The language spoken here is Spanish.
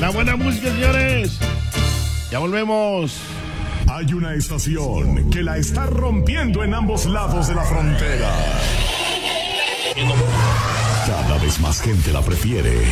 La buena música, señores. Ya volvemos. Hay una estación que la está rompiendo en ambos lados de la frontera. Cada vez más gente la prefiere.